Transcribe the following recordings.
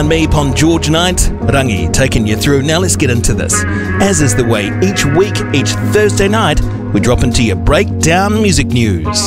And me upon George Night, Rangi taking you through. Now let's get into this. As is the way, each week, each Thursday night, we drop into your Breakdown Music News.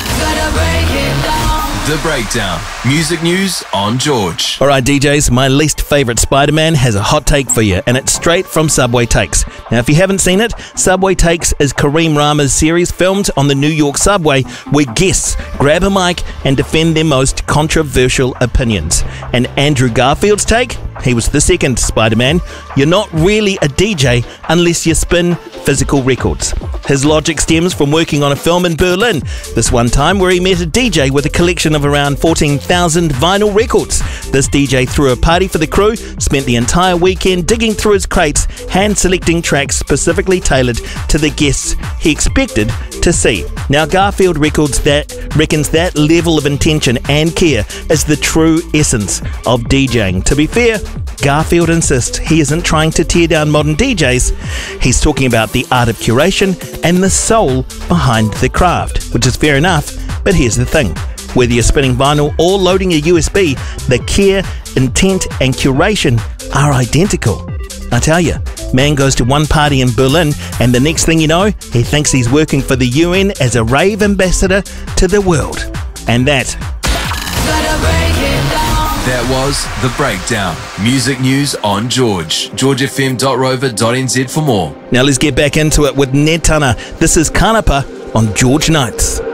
The Breakdown. Music news on George. Alright DJs, my least favourite Spider-Man has a hot take for you, and it's straight from Subway Takes. Now if you haven't seen it, Subway Takes is Kareem Rama's series filmed on the New York subway where guests grab a mic and defend their most controversial opinions. And Andrew Garfield's take? He was the second Spider-Man. You're not really a DJ unless you spin physical records. His logic stems from working on a film in Berlin this one time where he met a DJ with a collection of around 14,000 vinyl records. This DJ threw a party for the crew, spent the entire weekend digging through his crates, hand-selecting tracks specifically tailored to the guests he expected to see. Now Garfield reckons that level of intention and care is the true essence of DJing. To be fair, Garfield insists he isn't trying to tear down modern DJs. He's talking about the art of curation and the soul behind the craft, which is fair enough, but here's the thing. Whether you're spinning vinyl or loading a USB, the care, intent and curation are identical. I tell you, man goes to one party in Berlin and the next thing you know, he thinks he's working for the UN as a rave ambassador to the world. And that was The Breakdown. Music news on George. georgefm.rover.nz for more. Now let's get back into it with Ned Turner. This is Kanapa on George Nights.